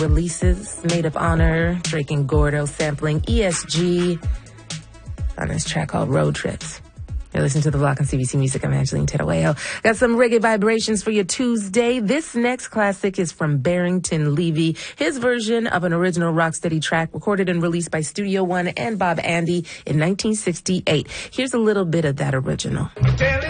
releases. Maid of Honor, Drake and Gordo sampling ESG on this track called Road Trips. You're listening to The Block on CBC Music. I'm Angeline Tedaweo. Got some reggae vibrations for your Tuesday. This next classic is from Barrington Levy. His version of an original Rocksteady track recorded and released by Studio One and Bob Andy in 1968. Here's a little bit of that original.